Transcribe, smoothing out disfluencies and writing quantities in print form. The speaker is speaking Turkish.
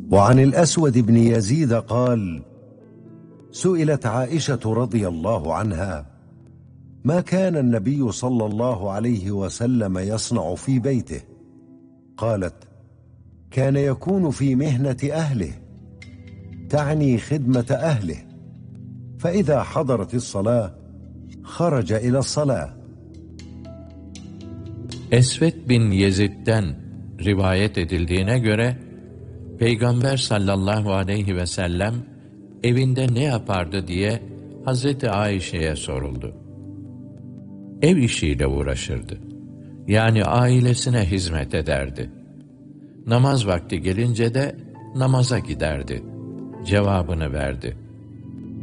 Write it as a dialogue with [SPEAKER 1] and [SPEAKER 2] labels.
[SPEAKER 1] وعن الأسود بن يزيد قال: سئلت عائشة رضي الله عنها: ما كان النبي صلى الله عليه وسلم يصنع في بيته؟ قالت: كان يكون في مهنة أهله، تعني خدمة أهله، فإذا حضرت الصلاة خرج إلى الصلاة.
[SPEAKER 2] Esved bin Yezid'den rivayet edildiğine göre, Peygamber sallallahu aleyhi ve sellem evinde ne yapardı diye Hazreti Ayşe'ye soruldu. Ev işiyle uğraşırdı. Yani ailesine hizmet ederdi. Namaz vakti gelince de namaza giderdi. Cevabını verdi.